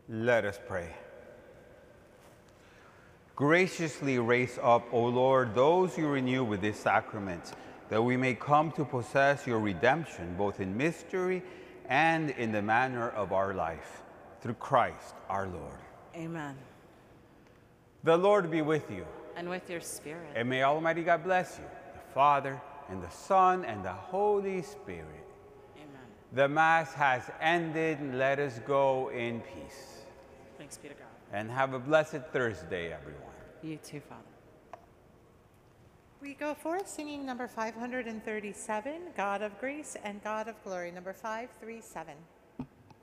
Let us pray. Graciously raise up, O Lord, those you renew with this sacrament, that we may come to possess your redemption, both in mystery and in the manner of our life. Through Christ our Lord. Amen. The Lord be with you. And with your spirit. And may Almighty God bless you, the Father, and the Son, and the Holy Spirit. Amen. The Mass has ended. Let us go in peace. Thanks be to God. And have a blessed Thursday, everyone. You too, Father. We go forth singing number 537, God of Grace and God of Glory, number 537.